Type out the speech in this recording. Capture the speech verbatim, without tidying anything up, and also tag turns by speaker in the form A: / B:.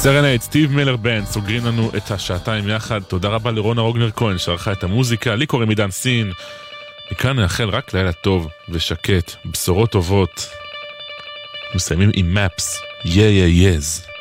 A: סרנייד, סטיב מילר בנד, סוגרים לנו את השעתיים יחד. תודה רבה לרונה רוגנר כהן שערכה את המוזיקה. לי קוראים עידן סין. מכאן נאחל רק לילה טוב ושקט, בשורות טובות. מסיימים עם Maps, yeah yeah yes.